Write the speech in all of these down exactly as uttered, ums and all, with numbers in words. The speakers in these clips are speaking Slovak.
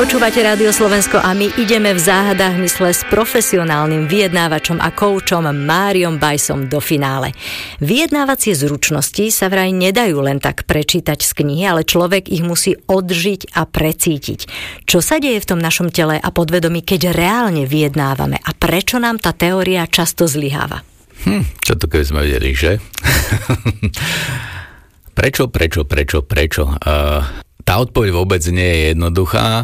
Počúvate Rádio Slovensko a my ideme v záhadách mysle s profesionálnym vyjednávačom a koučom Máriom Bajsom do finále. Vyjednávacie zručnosti sa vraj nedajú len tak prečítať z knihy, ale človek ich musí odžiť a precítiť. Čo sa deje v tom našom tele a podvedomí, keď reálne vyjednávame a prečo nám tá teória často zlyháva? Hm, čo to keby sme vedeli, že? Prečo, prečo, prečo, prečo? Uh, tá odpoveď vôbec nie je jednoduchá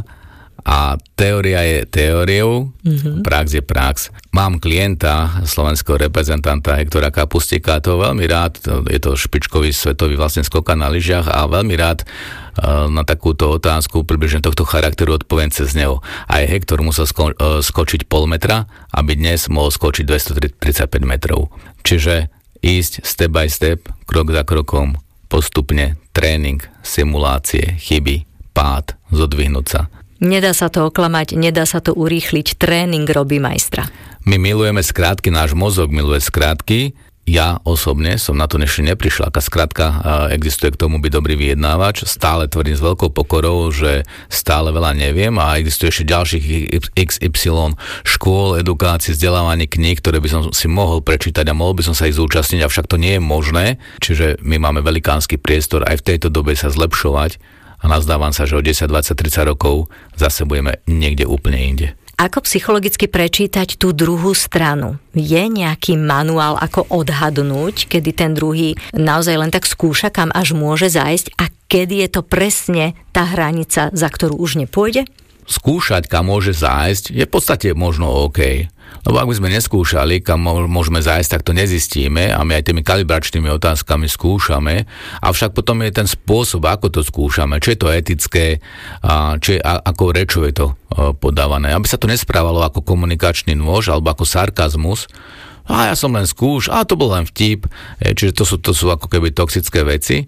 a teória je teóriou, mm-hmm. prax je prax. Mám klienta, slovenského reprezentanta Hektora Kapustika, to veľmi rád, je to špičkový svetový vlastne skokan na lyžiach a veľmi rád uh, na takúto otázku približne tohto charakteru odpoviem cez neho. Aj Hektor musel sko- uh, skočiť pol metra, aby dnes mohol skočiť dvestotridsaťpäť metrov. Čiže ísť step by step, krok za krokom, postupne, tréning, simulácie, chyby, pád, zodvihnúť sa. Nedá sa to oklamať, nedá sa to urýchliť, tréning robí majstra. My milujeme skrátky, náš mozog miluje skrátky. Ja osobne som na to ešte neprišla, aká skrátka existuje k tomu byť dobrý vyjednávač. Stále tvrdím s veľkou pokorou, že stále veľa neviem a existuje ešte ďalších iks ypsilon škôl, edukácií, vzdelávaní kníh, ktoré by som si mohol prečítať a mohol by som sa ich zúčastniť, avšak to nie je možné. Čiže my máme velikánsky priestor aj v tejto dobe sa zlepšovať a nazdávam sa, že o desať, dvadsať, tridsať rokov zase budeme niekde úplne inde. Ako psychologicky prečítať tú druhú stranu? Je nejaký manuál, ako odhadnúť, kedy ten druhý naozaj len tak skúša, kam až môže zájsť a kedy je to presne tá hranica, za ktorú už nepôjde? Skúšať, kam môže zájsť, je v podstate možno OK. Lebo ak by sme neskúšali, kam môžeme zájsť, tak to nezistíme a my aj tými kalibračnými otázkami skúšame. Avšak potom je ten spôsob, ako to skúšame, či je to etické, či ako rečou je to podávané. Aby sa to nesprávalo ako komunikačný nôž alebo ako sarkazmus. A ja som len skúš, a to bol len vtip. Čiže to sú, to sú ako keby toxické veci.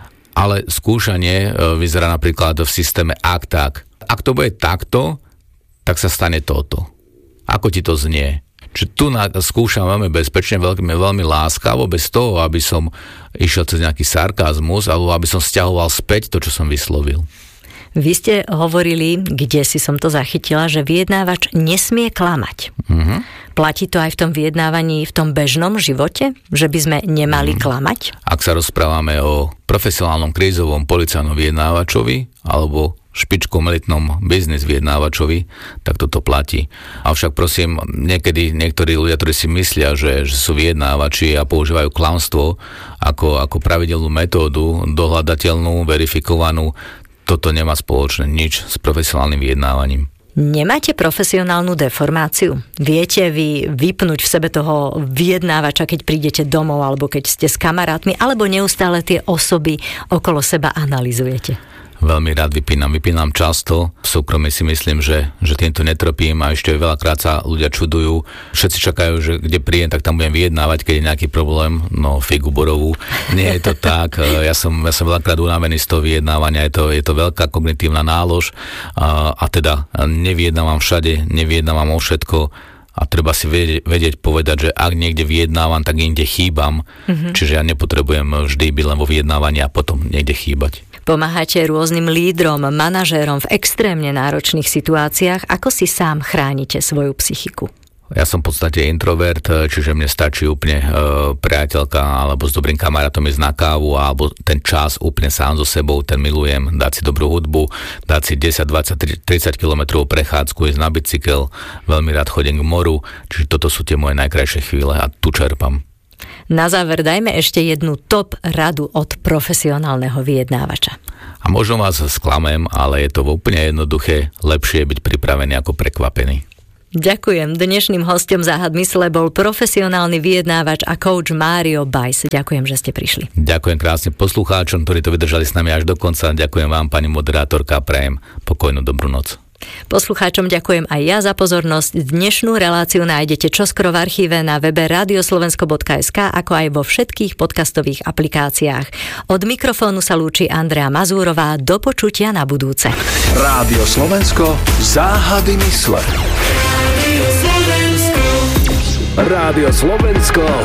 Ale skúšanie vyzerá napríklad v systéme ak tak. Ak to bude takto, tak sa stane toto. Ako ti to znie? Čiže tu na, skúšam veľmi bezpečne, veľmi, veľmi láskavo, bez toho, aby som išiel cez nejaký sarkazmus, alebo aby som sťahoval späť to, čo som vyslovil. Vy ste hovorili, kde si som to zachytila, že vyjednávač nesmie klamať. Mm-hmm. Platí to aj v tom vyjednávaní, v tom bežnom živote? Že by sme nemali mm-hmm. klamať? Ak sa rozprávame o profesionálnom krízovom policajnom vyjednávačovi, alebo špičkom elitnom biznis vyjednávačovi, tak toto platí. Avšak prosím, niekedy niektorí ľudia, ktorí si myslia, že, že sú vyjednávači a používajú klamstvo ako, ako pravidelnú metódu, dohľadateľnú, verifikovanú, toto nemá spoločné nič s profesionálnym vyjednávaním. Nemáte profesionálnu deformáciu? Viete vy vypnúť v sebe toho vyjednávača, keď prídete domov, alebo keď ste s kamarátmi, alebo neustále tie osoby okolo seba analyzujete? Veľmi rád vypínam, vypínam často. V súkromí si myslím, že, že týmto netropím a ešte veľakrát sa ľudia čudujú. Všetci čakajú, že kde príjem, tak tam budem vyjednávať, keď je nejaký problém. No, figu borovú. Nie je to tak. Ja som, ja som veľakrát unavený z toho vyjednávania. Je to, je to veľká kognitívna nálož a, a teda nevyjednávam všade, nevyjednávam o všetko. A treba si vedieť, vedieť povedať, že ak niekde vyjednávam, tak inde chýbam. Mm-hmm. Čiže ja nepotrebujem vždy byť len vo vyjednávaní a potom niekde chýbať. Pomáhate rôznym lídrom, manažérom v extrémne náročných situáciách. Ako si sám chránite svoju psychiku? Ja som v podstate introvert, čiže mne stačí úplne e, priateľka alebo s dobrým kamarátom ísť na kávu alebo ten čas úplne sám so sebou, ten milujem, dať si dobrú hudbu, dať si desať, dvadsať, tridsať kilometrov prechádzku, ísť na bicykel, veľmi rád chodím k moru, čiže toto sú tie moje najkrajšie chvíle a tu čerpam. Na záver dajme ešte jednu top radu od profesionálneho vyjednávača. A možno vás sklamem, ale je to úplne jednoduché, lepšie je byť pripravený ako prekvapený. Ďakujem. Dnešným hostom Záhad mysle bol profesionálny vyjednávač a coach Mário Bajs. Ďakujem, že ste prišli. Ďakujem krásne poslucháčom, ktorí to vydržali s nami až do konca. Ďakujem vám, pani moderátorka, prajem pokojnú dobrú noc. Poslucháčom ďakujem aj ja za pozornosť. Dnešnú reláciu nájdete čoskoro v archíve na webe radioslovensko bodka es ká, ako aj vo všetkých podcastových aplikáciách. Od mikrofónu sa lúči Andrea Mazúrová. Do počutia na budúce. Rádio Slovensko, záhady mysle. Rádio Slovensko,